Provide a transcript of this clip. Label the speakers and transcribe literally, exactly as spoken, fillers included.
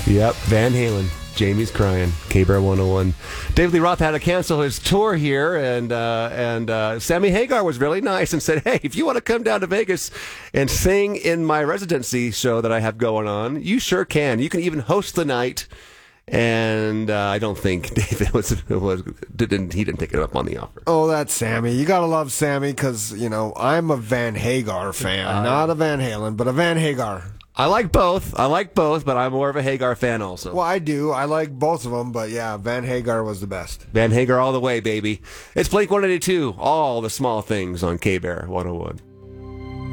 Speaker 1: Yep, Van Halen. Jamie's crying. K-Bear one oh one. David Lee Roth had to cancel his tour here, and uh, and uh, Sammy Hagar was really nice and said, hey, if you want to come down to Vegas and sing in my residency show that I have going on, you sure can. You can even host the night. And uh, I don't think David was, was didn't he didn't take it up on the offer.
Speaker 2: Oh, that's Sammy. You gotta love Sammy because, you know, I'm a Van Hagar fan, uh, not a Van Halen, but a Van Hagar.
Speaker 1: I like both. I like both, but I'm more of a Hagar fan also.
Speaker 2: Well, I do. I like both of them, but yeah, Van Hagar was the best.
Speaker 1: Van Hagar all the way, baby. It's Blink one eighty-two, all the small things on K-Bear one oh one.